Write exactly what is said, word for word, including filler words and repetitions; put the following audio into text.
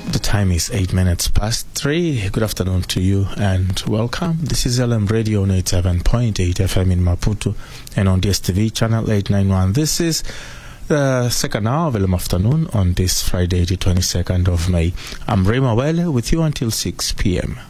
The time is eight minutes past three. Good afternoon to you and welcome. This is L M Radio on eighty-seven point eight F M in Maputo and on D S T V channel eight ninety-one. This is the second hour of L M Afternoon on this Friday, the twenty-second of May. I'm Ray Mawele with you until six p.m.